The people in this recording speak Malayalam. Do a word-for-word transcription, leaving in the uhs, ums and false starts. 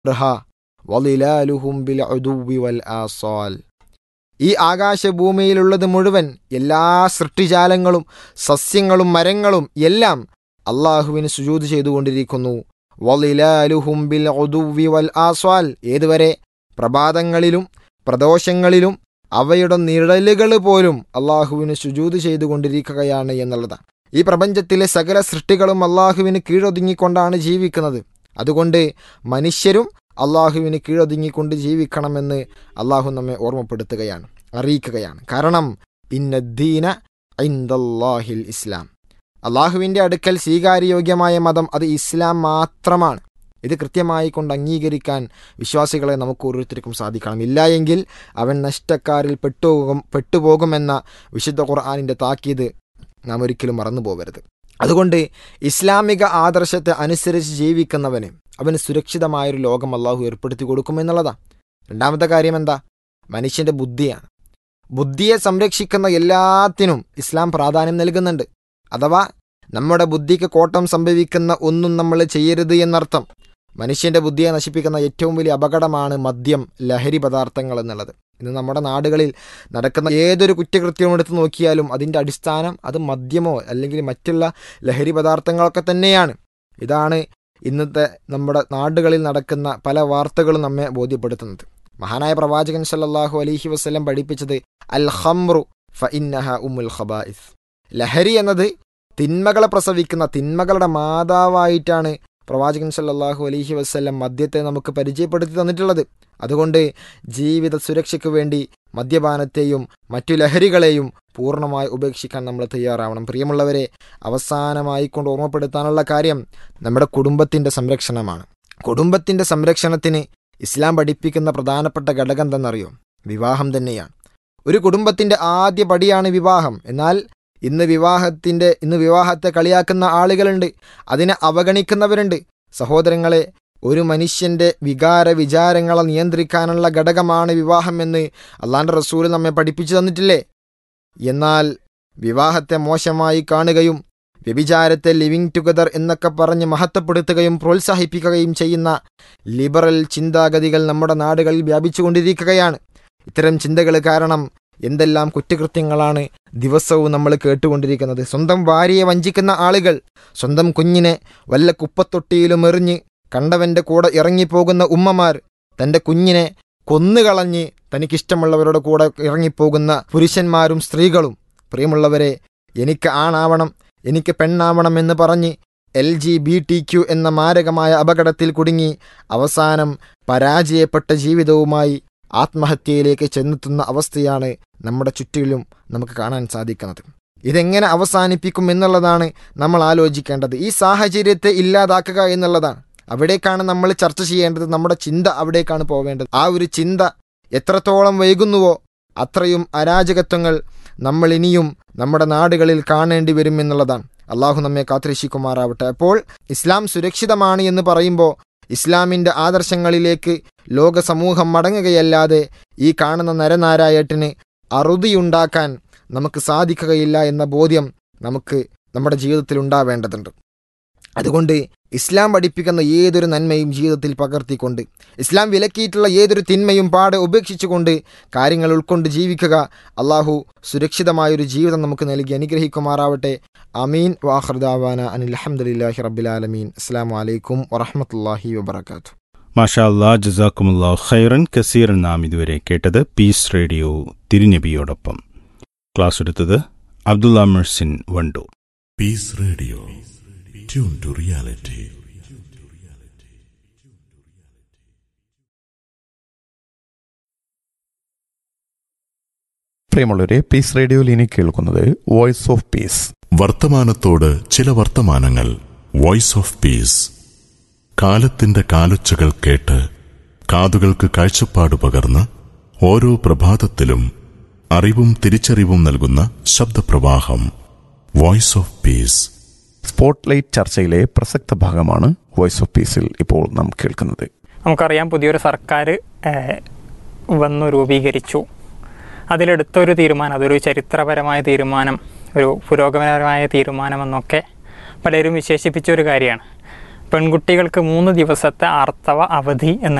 വളിലാലുഹും ബിൽഉദുവ്വി വൽ ആസാൽ. ഈ ആകാശഭൂമിയിലുള്ളത് മുഴുവൻ, എല്ലാ സൃഷ്ടിജാലങ്ങളും സസ്യങ്ങളും മരങ്ങളും എല്ലാം അള്ളാഹുവിന് സുജൂദ് ചെയ്തുകൊണ്ടിരിക്കുന്നു. വളിലാലുഹും ബിൽഉദുവ്വി വൽ ആസാൽ. ഏതുവരെ? പ്രഭാതങ്ങളിലും പ്രദോഷങ്ങളിലും അവയുടെ നിഴലുകൾ പോലും അള്ളാഹുവിന് സുജൂദ് ചെയ്തുകൊണ്ടിരിക്കുകയാണ് എന്നുള്ളതാണ്. ഈ പ്രപഞ്ചത്തിലെ സകല സൃഷ്ടികളും അള്ളാഹുവിന് കീഴൊതുങ്ങിക്കൊണ്ടാണ് ജീവിക്കുന്നത്. അതുകൊണ്ട് മനുഷ്യരും അള്ളാഹുവിന് കീഴൊതുങ്ങിക്കൊണ്ട് ജീവിക്കണമെന്ന് അള്ളാഹു നമ്മെ ഓർമ്മപ്പെടുത്തുകയാണ്, അറിയിക്കുകയാണ്. കാരണം ഇന്നദ്ദീന ഇൻദല്ലാഹിൽ ഇസ്ലാം. അള്ളാഹുവിൻ്റെ അടുക്കൽ സ്വീകാര്യയോഗ്യമായ മതം അത് ഇസ്ലാം മാത്രമാണ്. ഇത് കൃത്യമായി കൊണ്ട് അംഗീകരിക്കാൻ വിശ്വാസികളെ നമുക്ക് ഓരോരുത്തർക്കും സാധിക്കണം. ഇല്ല എങ്കിൽ അവൻ നഷ്ടക്കാരിൽ പെട്ടുപോകും പെട്ടുപോകുമെന്ന വിശുദ്ധ ഖുർആനിൻ്റെ താക്കീത് നാം ഒരിക്കലും മറന്നു പോകരുത്. അതുകൊണ്ട് ഇസ്ലാമിക ആദർശത്തെ അനുസരിച്ച് ജീവിക്കുന്നവന് അവന് സുരക്ഷിതമായൊരു ലോകം അള്ളാഹു ഏർപ്പെടുത്തി കൊടുക്കുമെന്നുള്ളതാണ്. രണ്ടാമത്തെ കാര്യം എന്താ? മനുഷ്യൻ്റെ ബുദ്ധിയാണ്. ബുദ്ധിയെ സംരക്ഷിക്കുന്ന എല്ലാത്തിനും ഇസ്ലാം പ്രാധാന്യം നൽകുന്നുണ്ട്. അഥവാ നമ്മുടെ ബുദ്ധിക്ക് കോട്ടം സംഭവിക്കുന്ന ഒന്നും നമ്മൾ ചെയ്യരുത് എന്നർത്ഥം. മനുഷ്യൻ്റെ ബുദ്ധിയെ നശിപ്പിക്കുന്ന ഏറ്റവും വലിയ അപകടമാണ് മദ്യം, ലഹരി പദാർത്ഥങ്ങൾ എന്നുള്ളത്. ഇന്ന് നമ്മുടെ നാടുകളിൽ നടക്കുന്ന ഏതൊരു കുറ്റകൃത്യവും എടുത്ത് നോക്കിയാലും അതിൻ്റെ അടിസ്ഥാനം അത് മദ്യമോ അല്ലെങ്കിൽ മറ്റുള്ള ലഹരി പദാർത്ഥങ്ങളൊക്കെ തന്നെയാണ്. ഇതാണ് ഇന്നത്തെ നമ്മുടെ നാടുകളിൽ നടക്കുന്ന പല വാർത്തകളും നമ്മെ ബോധ്യപ്പെടുത്തുന്നത്. മഹാനായ പ്രവാചകൻ സല്ലല്ലാഹു അലൈഹി വസല്ലം പഠിപ്പിച്ചത് അൽ ഖംറു ഫഇന്നഹ ഉമ്മുൽ ഖബായിസ്. ലഹരി എന്നത് തിന്മകളെ പ്രസവിക്കുന്ന, തിന്മകളുടെ മാതാവായിട്ടാണ് പ്രവാചകൻ സല്ലല്ലാഹു അലൈഹി വസല്ലം മദ്യത്തെ നമുക്ക് പരിചയപ്പെടുത്തി തന്നിട്ടുള്ളത്. അതുകൊണ്ട് ജീവിത സുരക്ഷയ്ക്ക് വേണ്ടി മദ്യപാനത്തെയും മറ്റു ലഹരികളെയും പൂർണ്ണമായി ഉപേക്ഷിക്കാൻ നമ്മൾ തയ്യാറാവണം. പ്രിയമുള്ളവരെ, അവസാനമായി കൊണ്ട് ഓർമ്മപ്പെടുത്താനുള്ള കാര്യം നമ്മുടെ കുടുംബത്തിൻ്റെ സംരക്ഷണമാണ്. കുടുംബത്തിൻ്റെ സംരക്ഷണത്തിന് ഇസ്ലാം പഠിപ്പിക്കുന്ന പ്രധാനപ്പെട്ട ഘടകം എന്തെന്നറിയോ? വിവാഹം തന്നെയാണ്. ഒരു കുടുംബത്തിൻ്റെ ആദ്യ പടിയാണ് വിവാഹം. എന്നാൽ ഇന്ന് വിവാഹത്തിൻ്റെ ഇന്ന് വിവാഹത്തെ കളിയാക്കുന്ന ആളുകളുണ്ട്, അതിനെ അവഗണിക്കുന്നവരുണ്ട്. സഹോദരങ്ങളെ, ഒരു മനുഷ്യൻ്റെ വികാര വിചാരങ്ങളെ നിയന്ത്രിക്കാനുള്ള ഘടകമാണ് വിവാഹം എന്ന് അള്ളാഹുവിൻ്റെ റസൂൽ നമ്മെ പഠിപ്പിച്ചു തന്നിട്ടില്ലേ? എന്നാൽ വിവാഹത്തെ മോശമായി കാണുകയും വ്യഭിചാരത്തെ ലിവിങ് ടുഗദർ എന്നൊക്കെ പറഞ്ഞ് മഹത്വപ്പെടുത്തുകയും പ്രോത്സാഹിപ്പിക്കുകയും ചെയ്യുന്ന ലിബറൽ ചിന്താഗതികൾ നമ്മുടെ നാടുകളിൽ വ്യാപിച്ചുകൊണ്ടിരിക്കുകയാണ്. ഇത്തരം ചിന്തകൾ കാരണം എന്തെല്ലാം കുറ്റകൃത്യങ്ങളാണ് ദിവസവും നമ്മൾ കേട്ടുകൊണ്ടിരിക്കുന്നത്. സ്വന്തം ഭാര്യയെ വഞ്ചിക്കുന്ന ആളുകൾ, സ്വന്തം കുഞ്ഞിനെ വല്ല കുപ്പത്തൊട്ടിയിലും എറിഞ്ഞ് കണ്ടവൻ്റെ കൂടെ ഇറങ്ങിപ്പോകുന്ന ഉമ്മമാർ, തൻ്റെ കുഞ്ഞിനെ കൊന്നുകളഞ്ഞ് തനിക്കിഷ്ടമുള്ളവരുടെ കൂടെ ഇറങ്ങിപ്പോകുന്ന പുരുഷന്മാരും സ്ത്രീകളും. പ്രിയമുള്ളവരെ, എനിക്ക് ആണാവണം, എനിക്ക് പെണ്ണാവണം എന്ന് പറഞ്ഞ് L G B T Q എന്ന മാരകമായ അപകടത്തിൽ കുടുങ്ങി അവസാനം പരാജയപ്പെട്ട ജീവിതവുമായി ആത്മഹത്യയിലേക്ക് ചെന്നെത്തുന്ന അവസ്ഥയാണ് നമ്മുടെ ചുറ്റിലും നമുക്ക് കാണാൻ സാധിക്കുന്നത്. ഇതെങ്ങനെ അവസാനിപ്പിക്കും എന്നുള്ളതാണ് നമ്മൾ ആലോചിക്കേണ്ടത്. ഈ സാഹചര്യത്തെ ഇല്ലാതാക്കുക എന്നുള്ളതാണ്. അവിടേക്കാണ് നമ്മൾ ചർച്ച ചെയ്യേണ്ടത്. നമ്മുടെ ചിന്ത അവിടേക്കാണ് പോവേണ്ടത്. ആ ഒരു ചിന്ത എത്രത്തോളം വൈകുന്നുവോ അത്രയും അരാജകത്വങ്ങൾ നമ്മൾ ഇനിയും നമ്മുടെ നാടുകളിൽ കാണേണ്ടി വരും എന്നുള്ളതാണ്. അള്ളാഹു നമ്മെ കാത്തുരക്ഷിക്കുമാറാവട്ടെ. അപ്പോൾ ഇസ്ലാം സുരക്ഷിതമാണ് എന്ന് പറയുമ്പോൾ ഇസ്ലാമിൻ്റെ ആദർശങ്ങളിലേക്ക് ലോക സമൂഹം മടങ്ങുകയല്ലാതെ ഈ കാണുന്ന നരനാരായട്ടിന് അറുതിയുണ്ടാക്കാൻ നമുക്ക് സാധിക്കുകയില്ല എന്ന ബോധ്യം നമുക്ക് നമ്മുടെ ജീവിതത്തിൽ ഉണ്ടാവേണ്ടതുണ്ട്. അതുകൊണ്ട് ഇസ്ലാം പഠിപ്പിക്കുന്ന ഏതൊരു നന്മയും ജീവിതത്തിൽ പകർത്തിക്കൊണ്ട്, ഇസ്ലാം വിലക്കിയിട്ടുള്ള ഏതൊരു തിന്മയും പാടെ ഉപേക്ഷിച്ചുകൊണ്ട് കാര്യങ്ങൾ ഉൾക്കൊണ്ട് ജീവിക്കുക. അള്ളാഹു സുരക്ഷിതമായൊരു ജീവിതം നമുക്ക് നൽകി അനുഗ്രഹിക്കുമാറാവട്ടെ. അമീൻ. വാഖിർ ദഅവാന അനിൽ ഹംദുലില്ലാഹി റബ്ബിൽ ആലമീൻ. അസ്സലാമു അലൈക്കും വറഹ്മത്തുള്ളാഹി വബറകാതുഹു. മാഷാ അല്ലാഹ്, ജസാക്കുമുല്ലാഹു ഖൈറൻ കസീറൻ. നാം ഇതുവരെ കേട്ടത് പീസ് റേഡിയോ തിരുനബിയോടൊപ്പം. ക്ലാസ് എടുത്തത് Abdulla മെഴ്സിൻ Wandoor. Piece radio, tune to reality. പ്രിയമുള്ളവരെ, പീസ് റേഡിയോയിൽ ഇനി കേൾക്കുന്നത് വോയിസ് ഓഫ് പീസ്. വർത്തമാനത്തോട് ചില വർത്തമാനങ്ങൾ. Voice of peace. കാലത്തിന്റെ കാലൊച്ചകൾ കേട്ട് കാതുകൾക്ക് കാഴ്ചപ്പാട് പകർന്ന് ഓരോ പ്രഭാതത്തിലും അറിവും തിരിച്ചറിവും നൽകുന്ന ശബ്ദപ്രവാഹം. Voice of peace. സ്പോട്ട്ലൈറ്റ് ചർച്ചയിലെ പ്രസക്ത ഭാഗമാണ് വോയിസ് ഓഫ് പീസിൽ ഇപ്പോൾ നാം കേൾക്കുന്നത്. നമുക്കറിയാം, പുതിയൊരു സർക്കാർ വന്നു രൂപീകരിച്ചു. അതിലെടുത്തൊരു തീരുമാനം, അതൊരു ചരിത്രപരമായ തീരുമാനം, ഒരു പുരോഗമനപരമായ തീരുമാനമെന്നൊക്കെ പലരും വിശേഷിപ്പിച്ചൊരു കാര്യമാണ്. പെൺകുട്ടികൾക്ക് മൂന്ന് ദിവസത്തെ ആർത്തവ അവധി എന്ന്